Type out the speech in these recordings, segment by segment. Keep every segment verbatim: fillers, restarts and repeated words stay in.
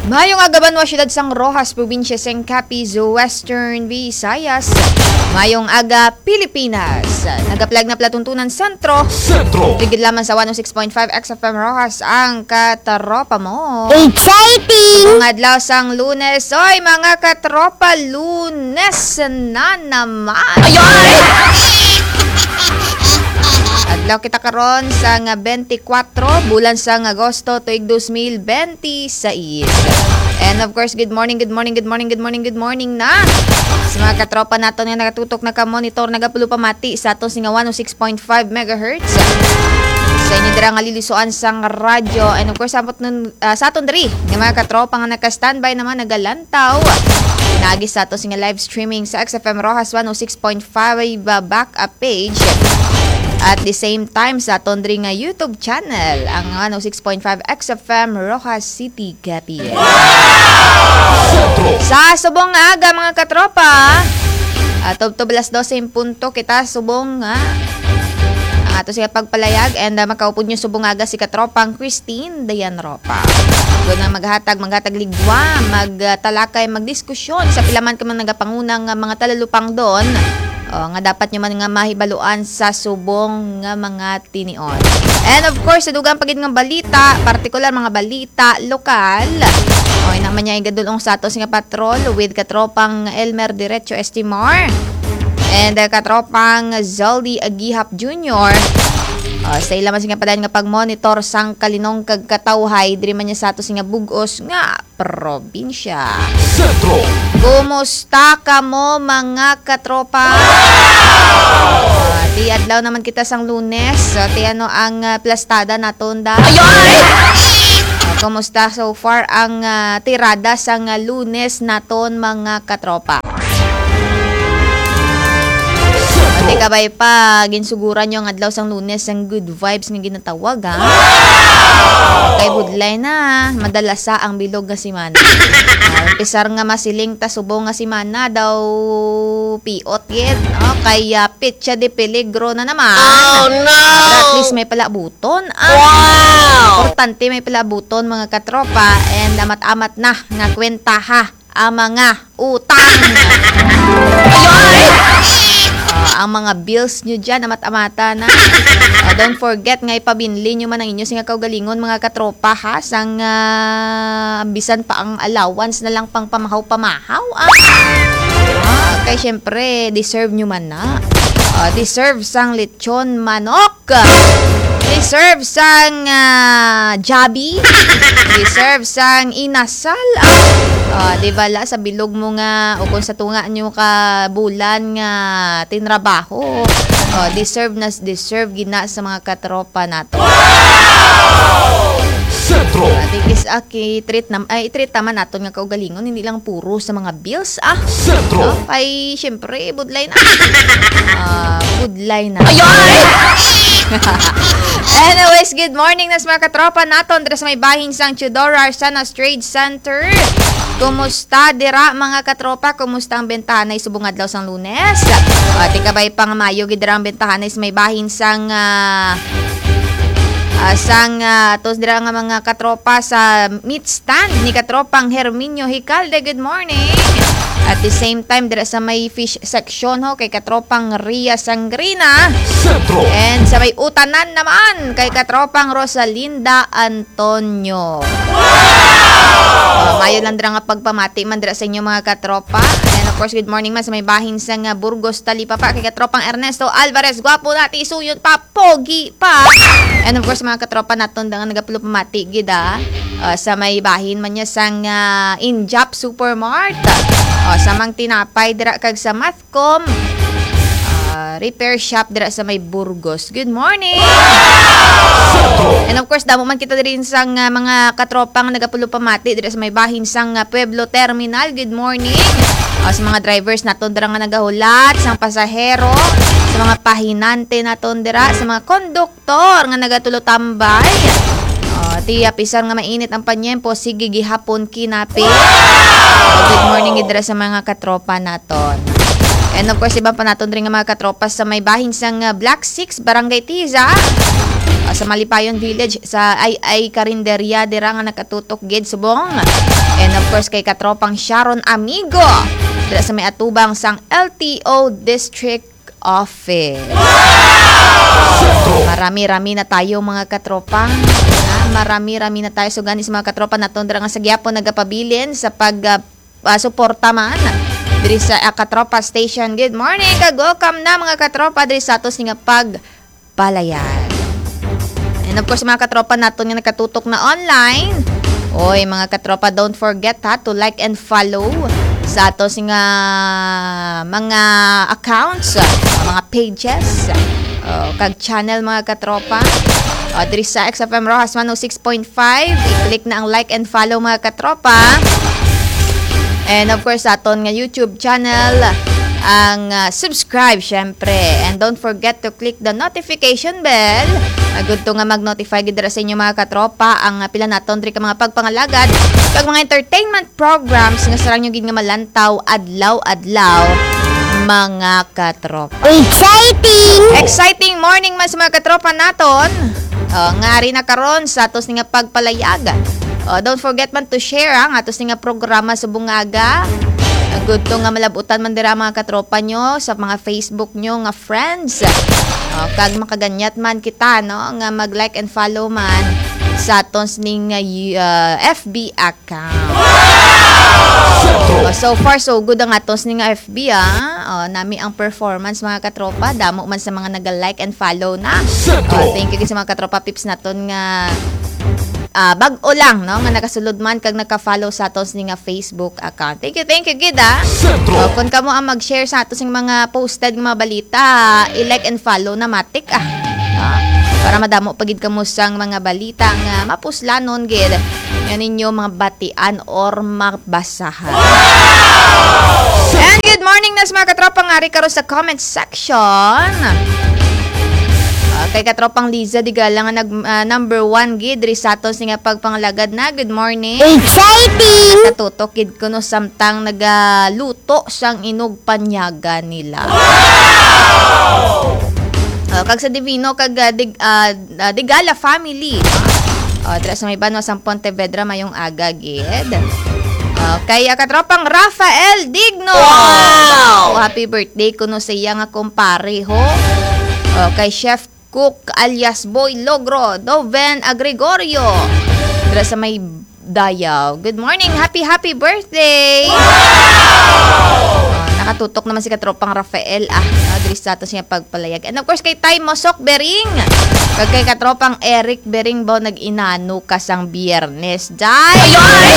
Mayong agaban wa siyudad sang Rojas, probinsya sang Capiz, Western Visayas. Mayong aga Pilipinas. Nagaplag na platuntunan sentro. Sentro. Tigid lamang sa one oh six point five X F M Rojas ang katropa mo. Exciting! Mga adlaw sang Lunes. Oy, mga katropa, Lunes na naman. Ayan! Adlaw kita karon sa nga twenty-four bulan sang Agosto tuig twenty twenty-six. And of course, good morning, good morning, good morning, good morning, good morning na sa mga katropa nato nga nagatutok na ka-monitor nagapulo pamati sa aton singa one oh six point five megahertz. Sa inyo dira nga lilisuan sang radyo. And of course, sapot nun, uh, sa aton diri nga mga katropa nga naka-standby naman nagalantaw. Pinagi sa aton singa live streaming sa X F M Rojas one oh six point five uh, backup page. At the same time sa aton diri nga YouTube channel ang one oh six point five X F M Rojas City, Capiz. Sa subong nga aga mga katropa, atop to alas dose in punto kita subong nga ang ato siya pagpalayag and uh, makaupod nyo subong aga si katropang Christine Dayan Ropa. Doon na maghatag, maghatag ligwa, magtalakay, magdiskusyon sa pilaman ka man nagapangunang uh, mga talalupang doon. O, nga dapat nyo man nga mahibaluan sa subong nga mga tinion. And of course, sa dugang pagid nga balita, partikular mga balita lokal. O, naman niya igadulong sa atos nga patrol with katropang Elmer Diretso Estimar and uh, katropang Zaldi Agihap Junior Uh, sa ila man nga padayon nga pagmonitor sang kalinong kagkatawhay diri man niya sa ato nga bugos nga probinsya. Sentro. Kumusta ka mo mga katropa? Uh, di adlaw naman kita sang Lunes. So, ti ano ang uh, plastada naton da? Ayan! Uh, kumusta so far ang uh, tirada sang uh, Lunes naton mga katropa? Di kabay pa, ginsuguran nyo ang adlaw sang Lunes ang good vibes nga ginatawag, ha? Kay budlay na, madalasa ang bilog nga simana. Uh, pisar nga masiling ta subong nga simana daw piot yet, no? Kaya pitcha de peligro na naman. Oh no! Pero at least may palabuton. Ah, Wow! importante may palabuton mga katropa and amat-amat na nga kwenta ha ang mga utang. Ayan! Uh, ang mga bills nyo dyan, amat-amata na. Uh, don't forget nga ipabinli nyo man ang inyo singa kaugalingon mga katropa ha. Sang uh, bisan pa ang allowance na lang pang pamahaw-pamahaw. Ah. Uh, kay syempre, deserve nyo man na. Uh, deserve sang lechon manok. Deserve sang uh, jabi. Deserve sang inasal. Ah, uh, di bala sa bilog mo nga o kung sa tunga nyo ka bulan nga tinrabaho. Uh, deserve na deserve gina sa mga katropa nato. Sentro. Uh, Tigis aki treat na ay treat naman nato nga kaugalingon hindi lang puro sa mga bills ah. Sentro. Uh, ay syempre budlay na. Ah, uh, budlay na. Ayan! Anyways, good morning nas mga katropa naton dres may bahin sang Chudora Arsanas Trade Center. Kumusta dira mga katropa? Kumusta ang bentahanay subong adlaw sang Lunes? Uh, tikabay pang Mayo gidira ang bentahanay may bahin sang uh, uh, sang uh, tos dira nga mga katropa sa meat stand ni katropang Herminio Hicalde. Good morning. At the same time, dira sa may fish section ho, kay katropang Ria Sangrina. Sentro. And sa may utanan naman, kay katropang Rosalinda Antonio. Uh, mayo lang dira nga pagpamati man dira sa inyo mga katropa. And of course, good morning man sa may bahin sa nga Burgos Talipapa, kay katropang Ernesto Alvarez. Gwapo nati, suyod pa, pogi pa. And of course, mga katropa naton nga nagapulo pamati gida. Uh, sa may bahin man niya sang uh, Injap Supermart. O, sa mang tinapay dira kag sa Mathcom uh, repair shop dira sa may Burgos. Good morning. And of course damo man kita diri sang uh, mga katropang nagapulo pamati dira sa may bahin sang uh, Pueblo Terminal. Good morning. O, sa mga drivers naton dira nga nagahulat, sang pasahero, sa mga pahinante naton dira, sa mga konduktor nga nagatulo tambay. Uh, tiya pisar nga mainit ang panyempo, sige gihapon kinapi. Uh, good morning idra sa mga katropa naton. And of course, ibang pa naton rin nga mga katropa sa may bahin sang uh, Black Six, Barangay Tiza. Ah, sa Malipayon Village sa ay ay Karinderya dira nga nakatutok gid subong. And of course kay katropang Sharon Amigo dira sa may atubang sang L T O District Office. Marami-rami na tayo mga katropa. Ah, marami-rami na tayo so ganis mga katropa naton dira nga sa gyapon nagapabilin sa pag uh, uh, suporta man diri sa uh, Katropa Station. Good morning, kag welcome na mga katropa diri sa atos nga pagpalayan. And of course mga katropa naton nga nakatutok na online. Oy mga katropa, don't forget ha to like and follow sa atos nga mga accounts, uh, mga pages, uh, kag channel mga katropa. Uh, diri sa X F M Rojas one oh six point five, i-click na ang like and follow mga katropa. And of course, aton nga YouTube channel, ang uh, subscribe syempre. And don't forget to click the notification bell. Agud to nga mag-notify gid sa inyo mga katropa ang uh, pila naton diri ka mga pagpangalagad kag mga entertainment programs nga sarang nyo gid nga malantaw adlaw-adlaw mga katropa. Exciting! Exciting morning mas mga katropa naton. Uh, nga rin na karon sa atos nga pagpalayag. Uh, don't forget man to share ang atos nga programa sa bungaga. Uh, good to nga malabutan man dira mga katropa nyo sa mga Facebook nyo nga friends. Uh, kag makaganyat man kita no nga mag-like and follow man sa atons ning uh, F B account. Uh, so far so good ang atons ning F B ah. Uh, nami ang performance mga katropa, damo man sa mga naga-like and follow na. Uh, thank you sa mga katropa pips naton nga Uh, bag-o lang, no? Nga nakasulod man kag naka-follow sa atos nga Facebook account. Thank you, thank you, gid ah. Uh, kung kamo ang mag-share sa atos ng mga posted ng mga balita, i-like and follow na matik ah. Uh, para madamo pagid kamo sang mga balita nga mapuslanon gid. Yan ninyo mga batian or mabasahan. And good morning nas mga katropa nga ri karon sa comment section. Uh, kay katropang Liza di galang nga nag uh, number one gid diri sa aton nga pagpangalagad na. Good morning. Exciting! Natutok gid kuno samtang nagaluto sang inog panyaga nila. Uh, kag sa Divino kag uh, dig, uh, uh, Digala family. Uh, dira sa may banwa sang Pontevedra mayong aga gid. Uh, kay uh, katropang Rafael Digno. Wow! Oh, happy birthday kuno sa iya nga kumpare ho. Uh, kay Chef Cook alias Boy Logro, Doven Agregorio dira sa may Dayaw. Good morning, happy happy birthday. Uh, nakatutok naman si katropang Rafael ah, uh, diri sa ato siya pagpalayag. And of course kay Tay Mosok Bering kag kay katropang Eric Bering bo nag-inano kasang Biyernes. Jay!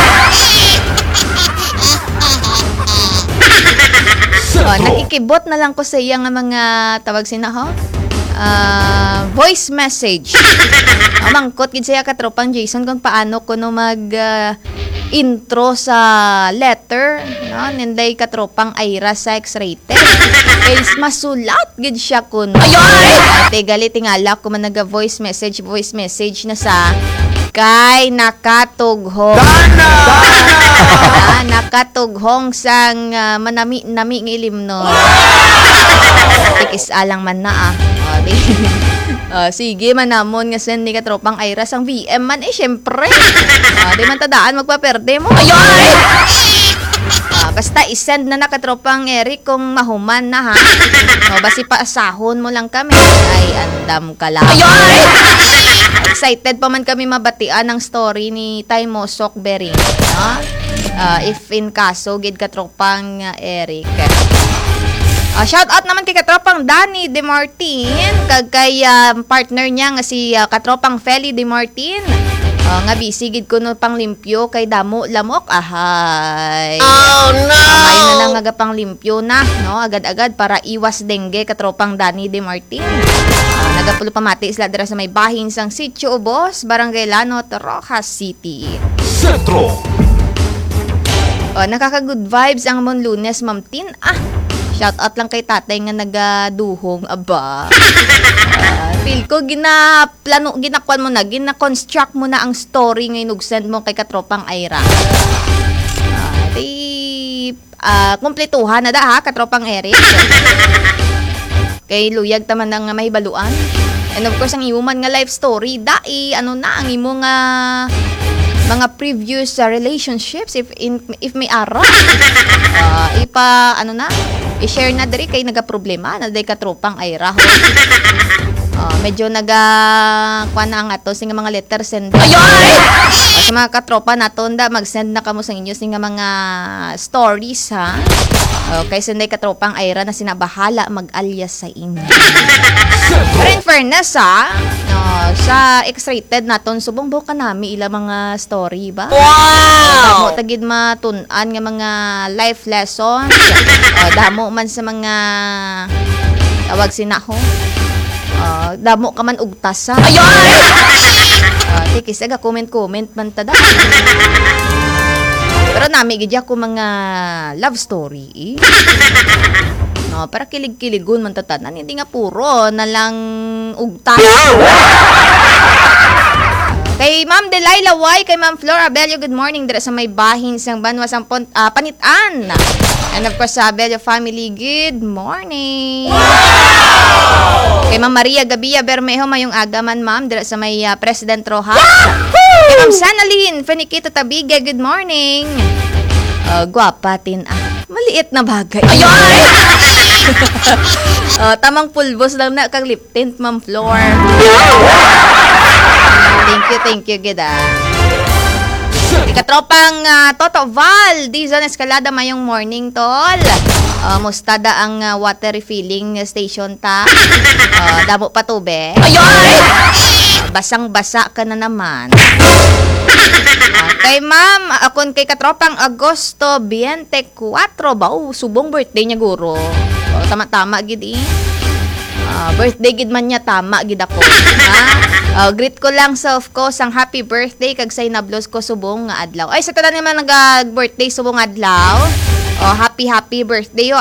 Oh, nakikibot na lang ko sa iya nga mga tawag sina ho. Uh, voice message. Amangkot gid siya katropang Jason kung paano ko no mag uh, intro sa letter, no? Ninday katropang Ira sa X-rated. Kay masulat gid siya kuno. Ate gali tingala ko man naga voice message, voice message na sa kay nakatughong. Dana! Dana! Nakatughong sang uh, manami-nami ng ilimnon. Tikis alang man na ah. O, di. Uh, sige, manamon nga sen ni katropang Ira sang V M man eh, syempre. Uh, di man tadaan magpaperde mo. Ayoy! Uh, basta isend na nakatropang Eric kung mahuman na ha. O, basi pa asahon mo lang kami. Ay, andam ka lang. Ayoy! Excited pa man kami mabatian ng story ni Tay Mosok Bering. No? Uh, if in kaso, gid katropang uh, Eric. Uh, shout out naman kay katropang Danny De Martin, kag kay uh, partner niya nga si uh, katropang Feli De Martin. Uh, nga busy gid kuno pang limpyo kay damo lamok ahay. Oh no! May na nang agapang limpyo na, no? Agad-agad para iwas dengue katropang Danny De Martin. Uh, nagapulo pamati sila dira sa may bahin sang Sitio Ubos, Barangay Lanot, Rojas City. Sentro. Oh, nakaka-good vibes ang mon Lunes, Ma'am Tin. Ah, shout out lang kay tatay nga nagaduhong aba. Uh, feel ko gina plano ginakwan mo na, gina-construct mo na ang story nga inug-send mo kay katropang Ira. Uh, di uh, kumpletuhan na da ha katropang Eric. Kay luyag taman nga mahibaluan. And of course, ang iuman nga life story, dai, ano na, ang imo nga mga previous uh, relationships, if in, if may ara. Uh, ipa, ano na, i-share na diri kay nagaproblema, na day katropang ay raho. Uh, medyo naga, kuha na ang ato, singa mga letter send. Ayun! Uh, sa mga katropa naton da, mag-send na kamo sa inyo, singa mga stories, ha? Uh, kay sunday katropang ayra na sinabahala mag-alias sa inyo. Pero in fairness, ha, no, sa X-rated naton, subong buka nami ila mga story, ba? Wow! Damo tagid matunan nga mga life lessons. Uh, damo man sa mga tawag sinaho. Uh, damo ka man ugtas, ha? Ayun! Uh, tikis, aga, comment-comment man tada. Pero nami gid ko mga love story. No, para kilig-kiligon man tatanan, hindi nga puro na lang ugtas. Kay Ma'am Delilah Y, kay Ma'am Flora Abelio, good morning dira sa may bahin sang Banwa sang pon, uh, Panitan. And of course sa Abelio family, good morning. Wow! Kay Ma'am Maria Gabia Bermejo mayong agaman ma'am dira sa may uh, President Rojas. Kay Ma'am Sanalyn Fenikito Tabiga, good morning. Uh, gwapa tin ah. Maliit na bagay. Ayun! uh, tamang pulbos lang na kang lip tint, Ma'am Flor. Thank you, thank you, gida. Ikatropang uh, Toto Val, Dizon Escalada mayong morning, tol. Uh, mustada ang uh, water refilling station ta. Uh, damo pa tube. Ayun! Uh, basang-basa ka na naman. Uh, kay ma'am, akon kay katropang Agosto twenty-four ba? Oh, subong birthday niya guro. Oh, tama-tama gid eh. Uh, birthday gid man niya tama gid ako. Ha? Uh, greet ko lang self ko sang happy birthday kag say nablos ko subong nga adlaw. Ay sa tanan naman nag-birthday subong adlaw. Oh, happy happy birthday yo.